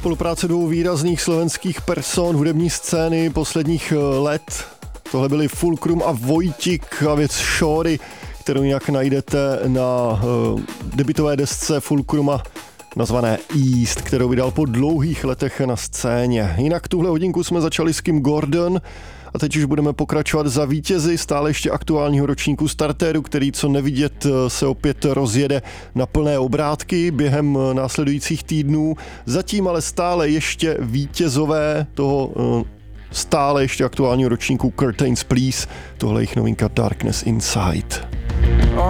spolupráce dvou výrazných slovenských person hudební scény posledních let. Tohle byli Fulcrum a Vojtik a věc Šóry, kterou jinak najdete na debutové desce Fulcruma nazvané East, kterou vydal po dlouhých letech na scéně. Jinak tuhle hodinku jsme začali s Kim Gordon a teď už budeme pokračovat za vítězi stále ještě aktuálního ročníku Startéru, který co nevidět se opět rozjede na plné obrátky během následujících týdnů. Zatím ale stále ještě vítězové toho stále ještě aktuálního ročníku Curtains Please. Tohle je jejich novinka Darkness Inside.